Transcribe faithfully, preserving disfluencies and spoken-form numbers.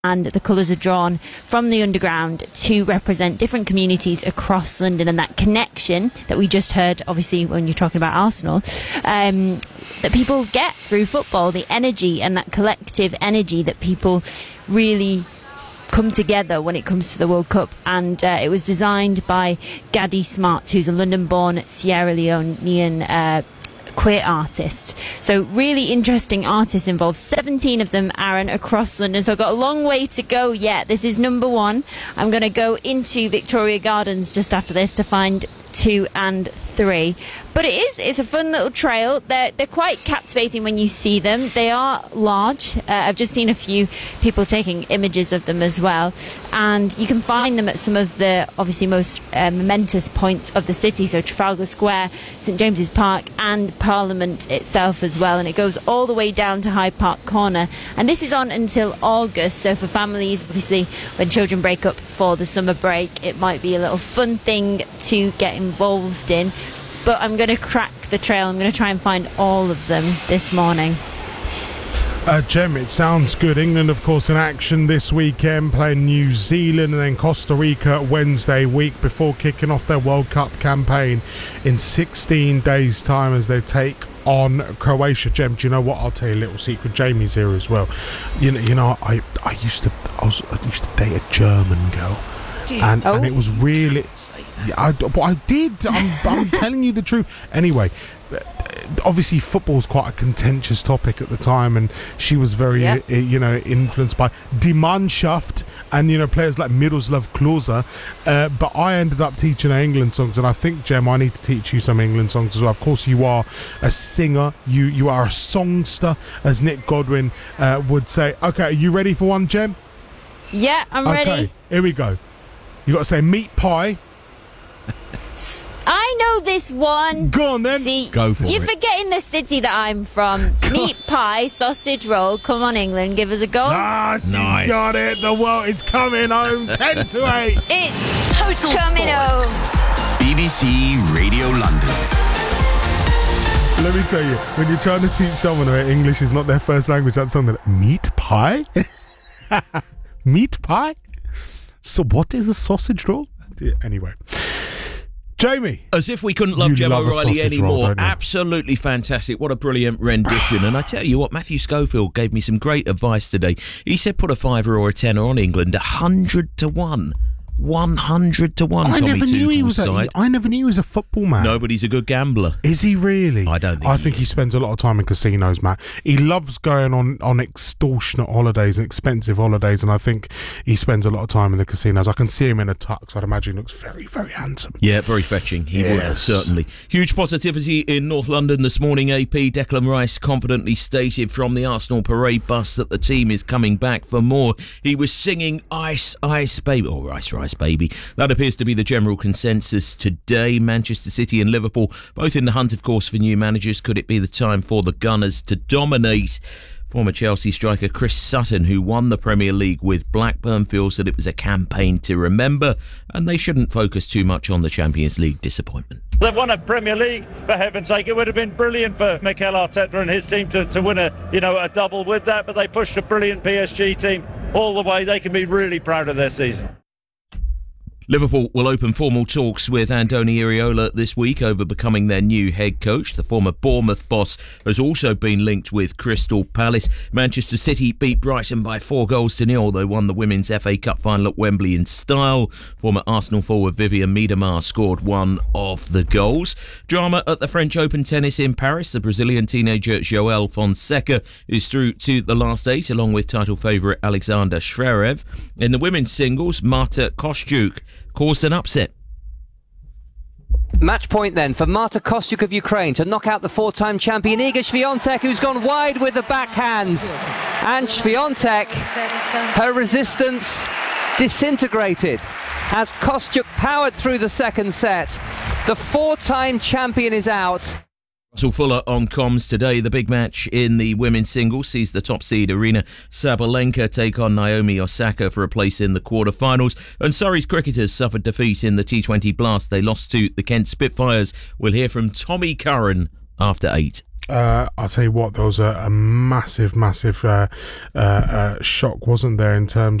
and the colours are drawn from the underground to represent different communities across London, and that connection that we just heard, obviously, when you're talking about Arsenal, um, that people get through football, the energy and that collective energy that people really come together when it comes to the World Cup. And uh, it was designed by Gadi Smart, who's a London-born Sierra Leonean uh, queer artist. So really interesting artists involved, seventeen of them, Aaron, across London. So I've got a long way to go yet. This is number one. I'm going to go into Victoria Gardens just after this to find two and three. But it is, it's a fun little trail. They're, they're quite captivating when you see them. They are large. Uh, I've just seen a few people taking images of them as well. And you can find them at some of the, obviously, most uh, momentous points of the city. So Trafalgar Square, St James's Park, and Parliament itself as well. And it goes all the way down to Hyde Park Corner. And this is on until August. So for families, obviously, when children break up for the summer break, it might be a little fun thing to get involved in. But I'm going to crack the trail. I'm going to try and find all of them this morning. Uh, Jem, it sounds good. England, of course, in action this weekend, playing New Zealand and then Costa Rica Wednesday week before kicking off their World Cup campaign in sixteen days' time as they take on Croatia. Jem, do you know what? I'll tell you a little secret. Jamie's here as well. You know, you know, I, I used to, I, was, I used to date a German girl. And, oh. and it was really, yeah, I, but I did. I'm, I'm telling you the truth. Anyway, obviously football's quite a contentious topic at the time, and she was very, yep. uh, you know, influenced by Die Mannschaft and, you know, players like Miroslav Klose. Uh, but I ended up teaching her England songs, and I think, Jem, I need to teach you some England songs as well. Of course, you are a singer. You you are a songster, as Nick Godwin uh, would say. Okay, are you ready for one, Jem? Yeah, I'm okay, ready. Okay, here we go. You got to say meat pie. I know this one. Go on then. See, Go for you're it. forgetting the city that I'm from. Meat pie, sausage roll. Come on, England, give us a go. Ah, she's nice. got it. The world, it's coming home. ten to eight. It's Total coming Sport. home. B B C Radio London. Let me tell you, when you're trying to teach someone where English is not their first language, that's something like meat pie. Meat pie. So what is a sausage roll? Anyway, Jamie. As if we couldn't love Gemma O'Reilly anymore. Roll, Absolutely fantastic. What a brilliant rendition. And I tell you what, Matthew Schofield gave me some great advice today. He said put a fiver or a tenner on England, a hundred to one. one hundred to one. I Tommy never knew he Tuchel's was. A, side. I never knew he was a football man. No, but he's a good gambler. Is he really? I don't think. I he think is. he spends a lot of time in casinos, Matt. He loves going on on extortionate holidays and expensive holidays, and I think he spends a lot of time in the casinos. I can see him in a tux. I'd imagine he looks very, very handsome. Yeah, very fetching. He Yes. will, certainly. Huge positivity in North London this morning, A P. Declan Rice confidently stated from the Arsenal parade bus that the team is coming back for more. He was singing Ice, Ice, Baby, or Rice, Rice, Baby. That appears to be the general consensus today. Manchester City and Liverpool, both in the hunt, of course, for new managers. Could it be the time for the Gunners to dominate? Former Chelsea striker Chris Sutton, who won the Premier League with Blackburn, feels that it was a campaign to remember, and they shouldn't focus too much on the Champions League disappointment. They've won a Premier League, for heaven's sake. It would have been brilliant for Mikel Arteta and his team to, to win a, you know, a double with that, but they pushed a brilliant P S G team all the way. They can be really proud of their season. Liverpool will open formal talks with Andoni Iraola this week over becoming their new head coach. The former Bournemouth boss has also been linked with Crystal Palace. Manchester City beat Brighton by four goals to nil. They won the Women's F A Cup final at Wembley in style. Former Arsenal forward Vivian Miedema scored one of the goals. Drama at the French Open tennis in Paris. The Brazilian teenager Joel Fonseca is through to the last eight, along with title favourite Alexander Zverev. In the women's singles, Marta Kostyuk caused an upset. Match point then for Marta Kostyuk of Ukraine to knock out the four-time champion Iga Swiatek, who's gone wide with the backhand. And Swiatek, her resistance disintegrated as Kostyuk powered through the second set. The four-time champion is out. Russell Fuller on comms today. The big match in the women's singles sees the top seed Arina Sabalenka take on Naomi Osaka for a place in the quarterfinals. And Surrey's cricketers suffered defeat in the T twenty Blast. They lost to the Kent Spitfires. We'll hear from Tommy Curran after eight. Uh, I'll tell you what, there was a, a massive, massive uh, uh, uh, shock, wasn't there, in terms